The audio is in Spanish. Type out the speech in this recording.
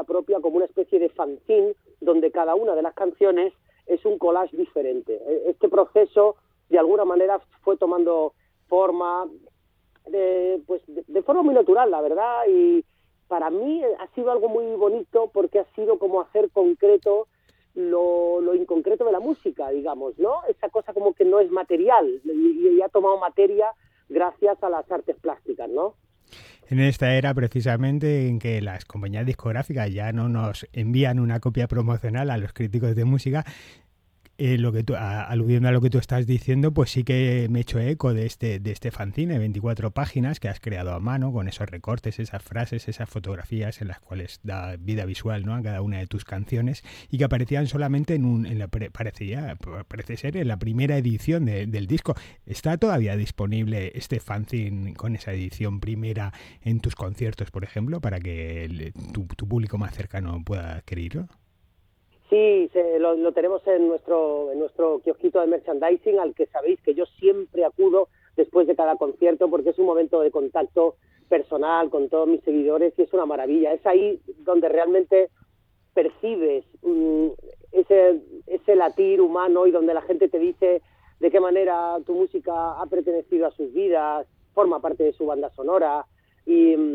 propia, como una especie de fanzine, donde cada una de las canciones es un collage diferente. Este proceso, de alguna manera, fue tomando forma, de forma muy natural, la verdad, y para mí ha sido algo muy bonito porque ha sido como hacer concreto lo inconcreto de la música, digamos, ¿no? Esa cosa como que no es material y ha tomado materia gracias a las artes plásticas, ¿no? En esta era precisamente en que las compañías discográficas ya no nos envían una copia promocional a los críticos de música, lo que tú, aludiendo a lo que tú estás diciendo, pues sí que me he hecho eco de este fanzine de 24 páginas que has creado a mano, con esos recortes, esas frases, esas fotografías en las cuales da vida visual, ¿no?, a cada una de tus canciones, y que aparecían solamente parece ser en la primera edición del disco. ¿Está todavía disponible este fanzine con esa edición primera en tus conciertos, por ejemplo, para que tu público más cercano pueda adquirirlo? Sí, lo tenemos en nuestro kiosquito de merchandising, al que sabéis que yo siempre acudo después de cada concierto, porque es un momento de contacto personal con todos mis seguidores y es una maravilla. Es ahí donde realmente percibes ese latir humano y donde la gente te dice de qué manera tu música ha pertenecido a sus vidas, forma parte de su banda sonora y